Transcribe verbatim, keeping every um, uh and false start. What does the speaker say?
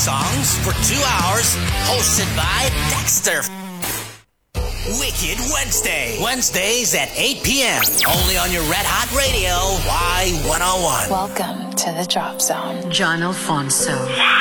songs for two hours, hosted by Dexter. Wicked Wednesday. Wednesdays at eight p.m. Only on your Red Hot Radio, Y one oh one. Welcome to the Drop Zone. John Alfonso.